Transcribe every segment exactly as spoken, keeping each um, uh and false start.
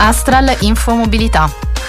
Astral Infomobilità.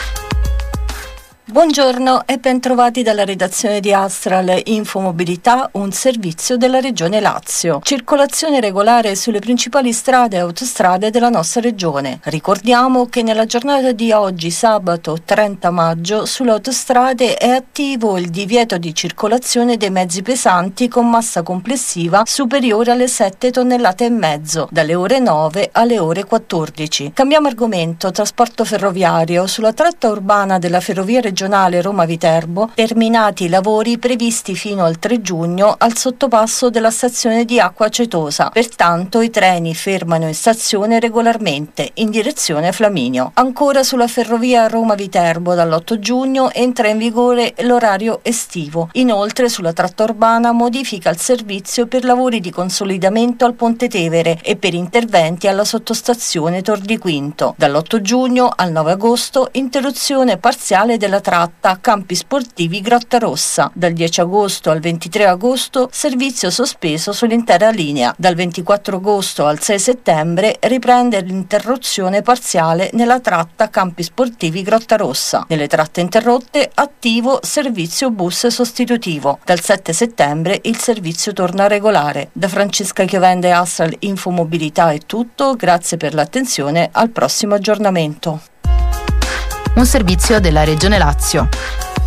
Buongiorno e bentrovati dalla redazione di Astral Infomobilità, un servizio della Regione Lazio. Circolazione regolare sulle principali strade e autostrade della nostra regione. Ricordiamo che nella giornata di oggi, sabato trenta maggio, sulle autostrade è attivo il divieto di circolazione dei mezzi pesanti con massa complessiva superiore alle sette tonnellate e mezzo, dalle ore nove alle ore quattordici. Cambiamo argomento: trasporto ferroviario. Sulla tratta urbana della ferrovia regionale Roma-Viterbo, terminati i lavori previsti fino al tre giugno al sottopasso della stazione di Acqua Acetosa. Pertanto i treni fermano in stazione regolarmente in direzione Flaminio. Ancora sulla ferrovia Roma-Viterbo, dall'otto giugno entra in vigore l'orario estivo. Inoltre sulla tratta urbana modifica il servizio per lavori di consolidamento al Ponte Tevere e per interventi alla sottostazione Tor di Quinto. Dall'otto giugno al nove agosto interruzione parziale della tratta Campi Sportivi Grottarossa. Dal dieci agosto al ventitré agosto servizio sospeso sull'intera linea. Dal ventiquattro agosto al sei settembre riprende l'interruzione parziale nella tratta Campi Sportivi Grottarossa. Nelle tratte interrotte attivo servizio bus sostitutivo. Dal sette settembre il servizio torna regolare. Da Francesca Chiovende Astral Infomobilità è tutto, grazie per l'attenzione, al prossimo aggiornamento. Un servizio della Regione Lazio.